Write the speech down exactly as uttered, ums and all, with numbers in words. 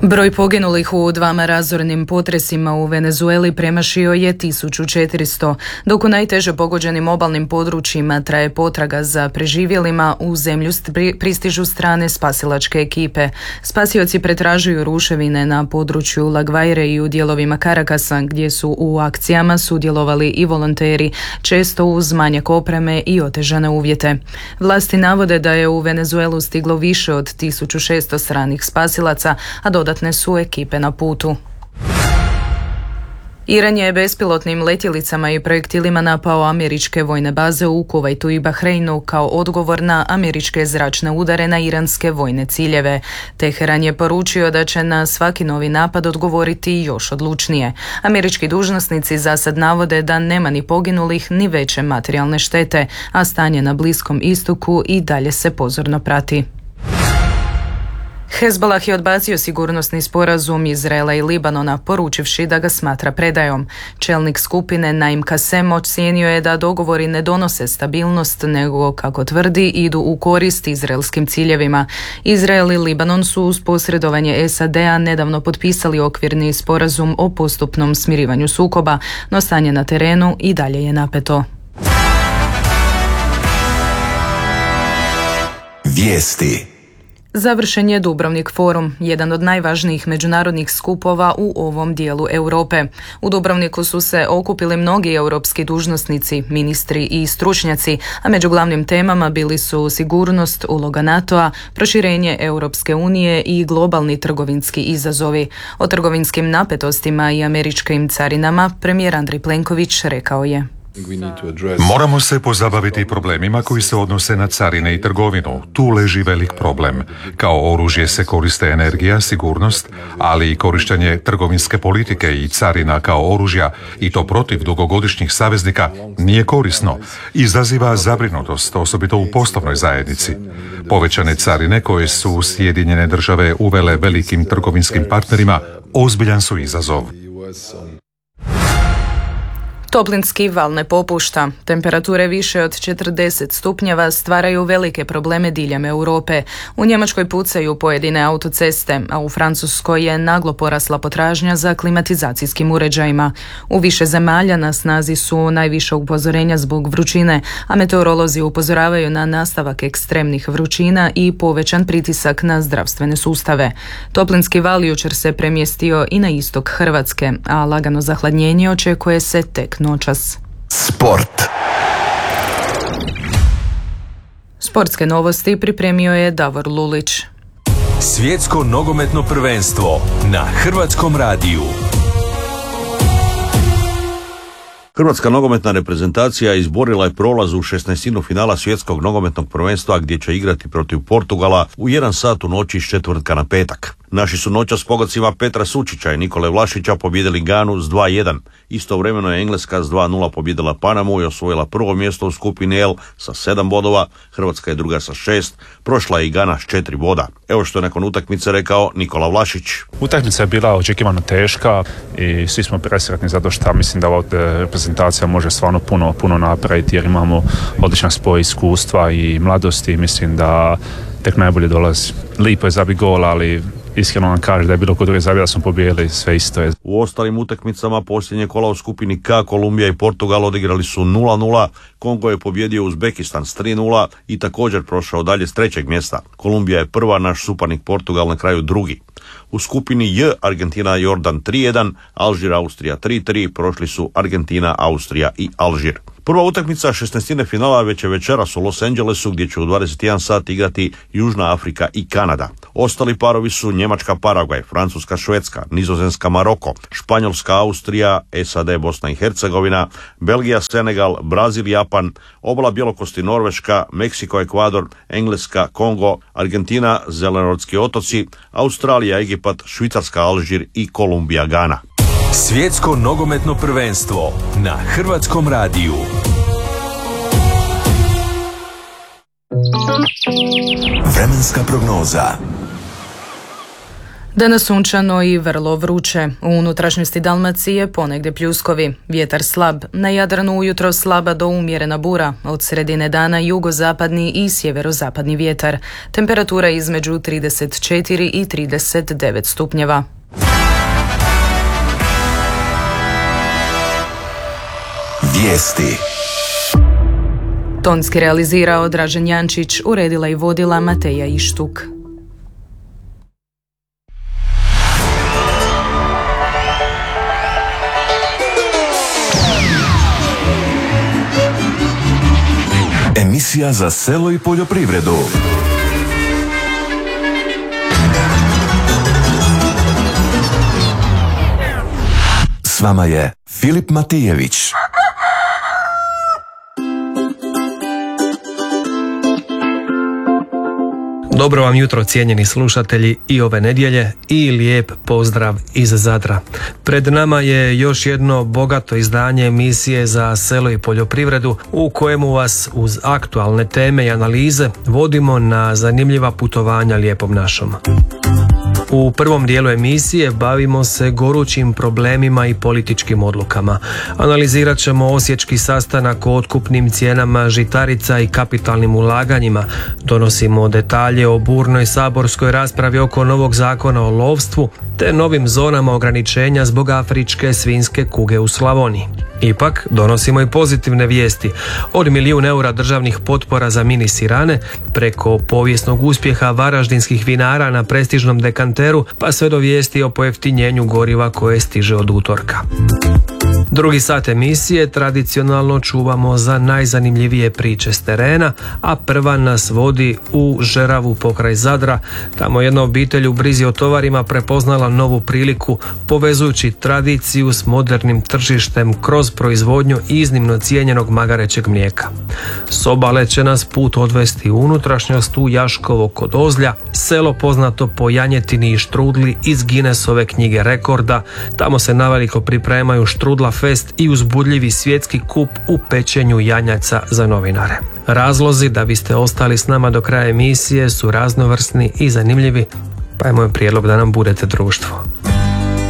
Broj poginulih u dvama razornim potresima u Venezueli premašio je tisuću četiristo, dok u najteže pogođenim obalnim područjima traje potraga za preživjelima, u zemlju pristižu strane spasilačke ekipe. Spasioci pretražuju ruševine na području La Guaire i u dijelovima Caracasa, gdje su u akcijama sudjelovali i volonteri, često uz manjak opreme i otežane uvjete. Vlasti navode da je u Venezuelu stiglo više od tisuću šesto stranih spasilaca, a dodatno su ekipe na putu. Iran je bespilotnim letjelicama i projektilima napao američke vojne baze u Kuvajtu i Bahreinu kao odgovor na američke zračne udare na iranske vojne ciljeve. Teheran je poručio da će na svaki novi napad odgovoriti još odlučnije. Američki dužnosnici zasad navode da nema ni poginulih ni veće materijalne štete, a stanje na Bliskom istoku i dalje se pozorno prati. Hezbollah je odbacio sigurnosni sporazum Izraela i Libanona, poručivši da ga smatra predajom. Čelnik skupine Naim Kasem ocijenio je da dogovori ne donose stabilnost, nego, kako tvrdi, idu u korist izraelskim ciljevima. Izrael i Libanon su uz posredovanje S A D-a nedavno potpisali okvirni sporazum o postupnom smirivanju sukoba, no stanje na terenu i dalje je napeto. Vijesti. Završen je Dubrovnik forum, jedan od najvažnijih međunarodnih skupova u ovom dijelu Europe. U Dubrovniku su se okupili mnogi europski dužnosnici, ministri i stručnjaci, a među glavnim temama bili su sigurnost, uloga NATO-a, proširenje Europske unije i globalni trgovinski izazovi. O trgovinskim napetostima i američkim carinama premijer Andrej Plenković rekao je: Moramo se pozabaviti problemima koji se odnose na carine i trgovinu. Tu leži velik problem. Kao oružje se koriste energija, sigurnost, ali i korištenje trgovinske politike i carina kao oružja, i to protiv dugogodišnjih saveznika, nije korisno. Izaziva zabrinutost, osobito u poslovnoj zajednici. Povećane carine koje su Sjedinjene države uvele velikim trgovinskim partnerima ozbiljan su izazov. Toplinski val ne popušta. Temperature više od četrdeset stupnjeva stvaraju velike probleme diljem Europe. U Njemačkoj pucaju pojedine autoceste, a u Francuskoj je naglo porasla potražnja za klimatizacijskim uređajima. U više zemalja na snazi su najviša upozorenja zbog vrućine, a meteorolozi upozoravaju na nastavak ekstremnih vrućina i povećan pritisak na zdravstvene sustave. Toplinski val jučer se premjestio i na istok Hrvatske, a lagano zahladnjenje očekuje se tek noćas. Sport. Sportske novosti pripremio je Davor Lulić. Svjetsko nogometno prvenstvo na Hrvatskom radiju. Hrvatska nogometna reprezentacija izborila je prolaz u šesnaestinu finala svjetskog nogometnog prvenstva, gdje će igrati protiv Portugala u jedan sat u noći iz četvrtka na petak. Naši su noćas s pogodcima Petra Sučića i Nikole Vlašića pobijedili Ganu s dva jedan. Istovremeno je Engleska s dva nula pobijedila Panamu i osvojila prvo mjesto u skupini L sa sedam bodova, Hrvatska je druga sa šest, prošla je i Gana s četiri boda. Evo što je nakon utakmice rekao Nikola Vlašić. Utakmica je bila očekivano teška i svi smo presretni zato što mislim da ova reprezentacija može stvarno puno, puno napraviti, jer imamo odličan spoj iskustva i mladosti. Mislim da tek najbolje dolazi. Lipo je zabiti gol, ali iskreno nam kaže da je bilo kod druge zabije da smo pobijedili, sve isto je. U ostalim utakmicama posljednje kola u skupini K Kolumbija i Portugal odigrali su nula nula, Kongo je pobjedio Uzbekistan s tri nula i također prošao dalje s trećeg mjesta. Kolumbija je prva, naš suparnik Portugal na kraju drugi. U skupini J Argentina Jordan tri jedan, Alžir Austrija tri tri, prošli su Argentina, Austrija i Alžir. Prva utakmica šesnaestine finala već je večeras u Los Angelesu, gdje će u dvadeset jedan sat igrati Južna Afrika i Kanada. Ostali parovi su Njemačka Paragvaj, Francuska Švedska, Nizozemska Maroko, Španjolska Austrija, S A D Bosna i Hercegovina, Belgija Senegal, Brazil Japan, Obala Bjelokosti Norveška, Meksiko Ekvador, Engleska Kongo, Argentina Zelenortski otoci, Australija Egipat, Švicarska Alžir i Kolumbija Gana. Svjetsko nogometno prvenstvo na Hrvatskom radiju. Vremenska prognoza. Danas sunčano i vrlo vruće. U unutrašnjosti Dalmacije ponegdje pljuskovi. Vjetar slab. Na Jadranu ujutro slaba do umjerena bura. Od sredine dana jugozapadni i sjeverozapadni vjetar. Temperatura između trideset četiri i trideset devet stupnjeva. Vijesti. Tonski realizirao Dražen Jančić, uredila i vodila Mateja Ištuk. Emisija za selo i poljoprivredu. S vama je Filip Matijević. Dobro vam jutro, cijenjeni slušatelji, i ove nedjelje i lijep pozdrav iz Zadra. Pred nama je još jedno bogato izdanje emisije za selo i poljoprivredu u kojemu vas uz aktualne teme i analize vodimo na zanimljiva putovanja lijepom našom. U prvom dijelu emisije bavimo se gorućim problemima i političkim odlukama. Analizirat ćemo osječki sastanak o otkupnim cijenama žitarica i kapitalnim ulaganjima. Donosimo detalje o burnoj saborskoj raspravi oko novog zakona o lovstvu te novim zonama ograničenja zbog afričke svinjske kuge u Slavoniji. Ipak, donosimo i pozitivne vijesti. Od milijun eura državnih potpora za mini sirane, preko povijesnog uspjeha varaždinskih vinara na prestižnom dekanteru, pa sve do vijesti o pojeftinjenju goriva koje stiže od utorka. Drugi sat emisije tradicionalno čuvamo za najzanimljivije priče s terena, a prva nas vodi u Žeravu pokraj Zadra. Tamo jedna obitelj u brizi o tovarima prepoznala novu priliku povezujući tradiciju s modernim tržištem kroz proizvodnju iznimno cijenjenog magarećeg mlijeka. S obale će nas put odvesti u unutrašnjost u Jaškovo kod Ozlja, selo poznato po janjetini i štrudli iz Guinnessove knjige rekorda. Tamo se naveliko pripremaju štrudla fest i uzbudljivi svjetski kup u pečenju janjaca za novinare. Razlozi da biste ostali s nama do kraja emisije su raznovrsni i zanimljivi, pa je moj prijedlog da nam budete društvo.